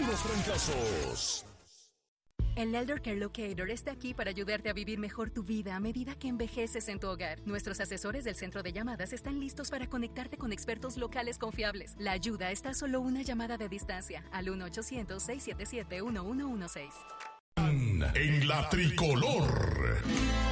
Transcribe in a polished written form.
algunos trancazos. El Elder Care Locator está aquí para ayudarte a vivir mejor tu vida a medida que envejeces en tu hogar. Nuestros asesores del centro de llamadas están listos para conectarte con expertos locales confiables. La ayuda está a solo una llamada de distancia al 1-800-677-1116. En la tricolor.